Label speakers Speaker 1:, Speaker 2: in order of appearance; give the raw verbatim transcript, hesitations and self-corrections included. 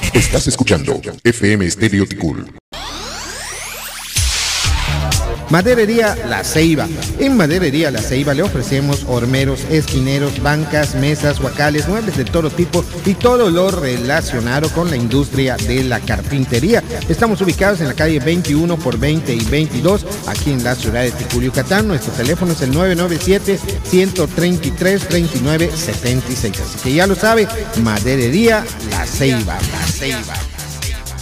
Speaker 1: Estás escuchando F M Estéreo Ticul.
Speaker 2: Maderería La Ceiba. En Maderería La Ceiba le ofrecemos hormeros, esquineros, bancas, mesas, huacales, muebles de todo tipo y todo lo relacionado con la industria de la carpintería. Estamos ubicados en la calle veintiuno por veinte y veintidós, aquí en la ciudad de Ticul, Yucatán. Nuestro teléfono es el nueve nueve siete, uno tres tres, tres nueve siete seis. Así que ya lo sabe, Maderería La Ceiba. La Ceiba.